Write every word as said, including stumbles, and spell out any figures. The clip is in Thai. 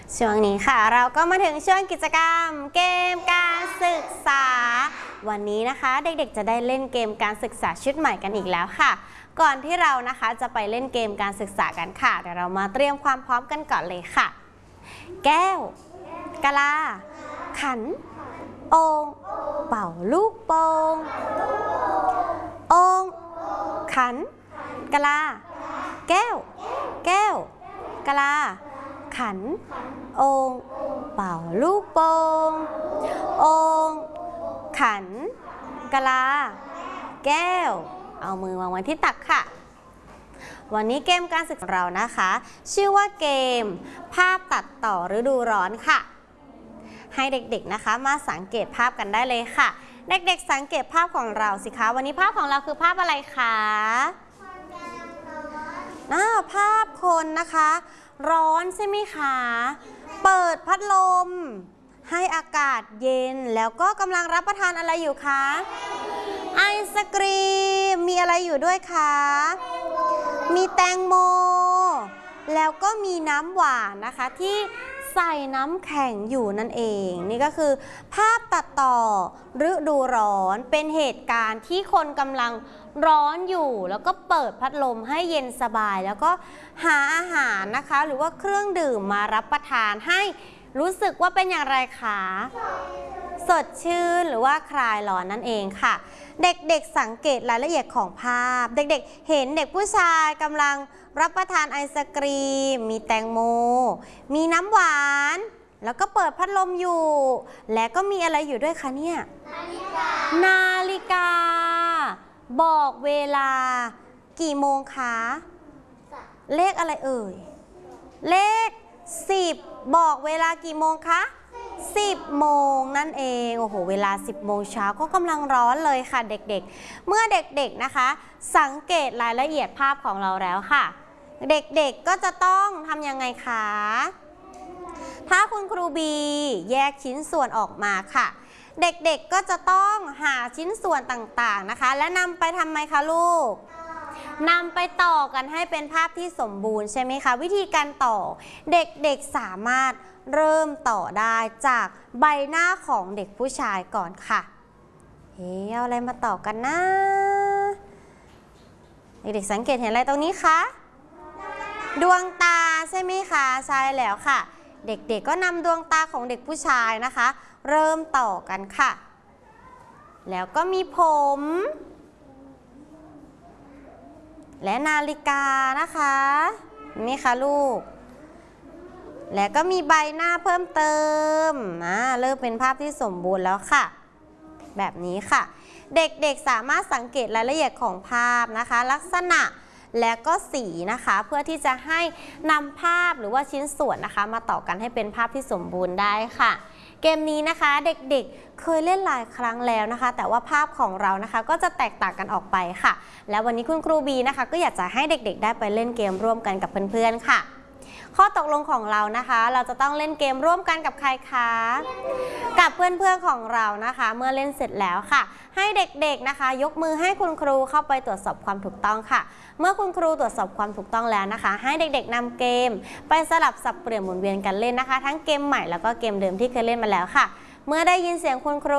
ช่วงนี้ค่ะเราก็มาถึงช่วงกิจกรรมเกมการศึกษาวันนี้นะคะเด็กๆจะได้เล่นเกมการศึกษาชุดใหม่กันอีกแล้วค่ะก่อนที่เรานะคะจะไปเล่นเกมการศึกษากันค่ะเดี๋ยวเรามาเตรียมความพร้อมกันก่อนเลยค่ะแก้วกะลาขันโอ่งเป่าลูกโป่งโอ่งขันกะลาแก้วแก้วกะลาขันโอ่งเป่าลูกโป่งโอ่งขันกะลาแก้วเอามือวางไว้ที่ตักค่ะวันนี้เกมการศึกษาเรานะคะชื่อว่าเกมภาพตัดต่อฤดูร้อนค่ะให้เด็กๆนะคะมาสังเกตภาพกันได้เลยค่ะเด็กๆสังเกตภาพของเราสิคะวันนี้ภาพของเราคือภาพอะไรคะอ่าภาพคนนะคะร้อนใช่ไหมคะเปิดพัดลมให้อากาศเย็นแล้วก็กำลังรับประทานอะไรอยู่คะไอศกรีมมีอะไรอยู่ด้วยคะมีแตงโมแล้วก็มีน้ำหวานนะคะที่ใส่น้ำแข็งอยู่นั่นเองนี่ก็คือภาพตัดต่อฤดูร้อนเป็นเหตุการณ์ที่คนกำลังร้อนอยู่แล้วก็เปิดพัดลมให้เย็นสบายแล้วก็หาอาหารนะคะหรือว่าเครื่องดื่มมารับประทานให้รู้สึกว่าเป็นอย่างไรคะสดชื่นหรือว่าคลายร้อนนั่นเองค่ะเด็กๆสังเกตรายละเอียดของภาพเด็กๆเห็นเด็กผู้ชายกำลังรับประทานไอศกรีมมีแตงโมมีน้ำหวานแล้วก็เปิดพัดลมอยู่และก็มีอะไรอยู่ด้วยคะเนี่ยนาฬิกานาฬิกาบอกเวลากี่โมงคะเลขอะไรเอ่ยเลขสิบบอกเวลากี่โมงคะสิบโมงนั่นเองโอ้โหเวลาสิบโมงเช้าก็กำลังร้อนเลยค่ะเด็กๆเมื่อเด็กๆนะคะสังเกตรายละเอียดภาพของเราแล้วค่ะเด็กๆก็จะต้องทำยังไงคะถ้าคุณครูบีแยกชิ้นส่วนออกมาค่ะเด็กๆก็จะต้องหาชิ้นส่วนต่างๆนะคะและนำไปทำไมคะลูกนำไปต่อกันให้เป็นภาพที่สมบูรณ์ใช่ไหมคะวิธีการต่อเด็กๆสามารถเริ่มต่อได้จากใบหน้าของเด็กผู้ชายก่อนค่ะเฮ้ยเอาอะไรมาต่อกันนะเด็กๆสังเกตเห็นอะไรตรงนี้คะดวงตาใช่ไหมคะใช่แล้วค่ะเด็กๆก็นำดวงตาของเด็กผู้ชายนะคะเริ่มต่อกันค่ะแล้วก็มีผมและนาฬิกานะคะนี่ค่ะลูกแล้วก็มีใบหน้าเพิ่มเติมนะเริ่มเป็นภาพที่สมบูรณ์แล้วค่ะแบบนี้ค่ะเด็กๆสามารถสังเกตรายละเอียดของภาพนะคะลักษณะและก็สีนะคะเพื่อที่จะให้นำภาพหรือว่าชิ้นส่วนนะคะมาต่อกันให้เป็นภาพที่สมบูรณ์ได้ค่ะเกมนี้นะคะเด็กๆเคยเล่นหลายครั้งแล้วนะคะแต่ว่าภาพของเรานะคะก็จะแตกต่างกันออกไปค่ะแล้ววันนี้คุณครูบีนะคะก็อยากจะให้เด็กๆได้ไปเล่นเกมร่วมกันกับเพื่อนๆค่ะข้อตกลงของเรานะคะเราจะต้องเล่นเกมร่วมกันกับใครคะกับเพื่อนๆของเรานะคะเมื่อเล่นเสร็จแล้วค่ะให้เด็กๆนะคะยกมือให้คุณครูเข้าไปตรวจสอบความถูกต้องค่ะเมื่อคุณครูตรวจสอบความถูกต้องแล้วนะคะให้เด็กๆนำเกมไปสลับสับเปลี่ยนหมุนเวียนกันเล่นนะคะทั้งเกมใหม่แล้วก็เกมเดิมที่เคยเล่นมาแล้วค่ะเมื่อได้ยินเสียงคุณครู